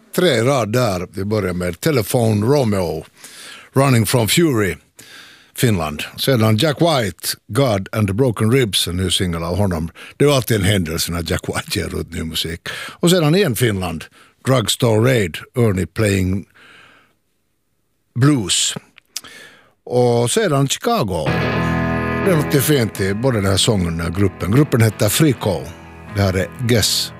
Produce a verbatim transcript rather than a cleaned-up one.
tre rad där. Vi börjar med Telephone Romeo, Running from Fury, Finland. Sedan Jack White, God and the Broken Ribs, en ny singel av honom. Det är alltid en händelse när Jack White ger ut ny musik. Och sedan igen Finland, Drugstore Raid, Ernie Playing Blues. Och sedan Chicago. Det är något fint i både den här sången och den här gruppen. Gruppen heter Frico. Det här är Guess